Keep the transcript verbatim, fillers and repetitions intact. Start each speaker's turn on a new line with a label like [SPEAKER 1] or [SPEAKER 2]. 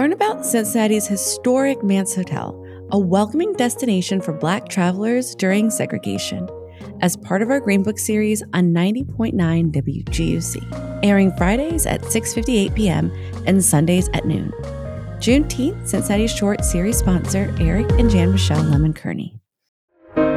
[SPEAKER 1] Learn about Cincinnati's historic Mance Hotel, a welcoming destination for Black travelers during segregation, as part of our Green Book series on ninety point nine W G U C, airing Fridays at six fifty-eight p.m. and Sundays at noon. Juneteenth Cincinnati Short series sponsor Eric and Jan Michelle Lemon Kearney.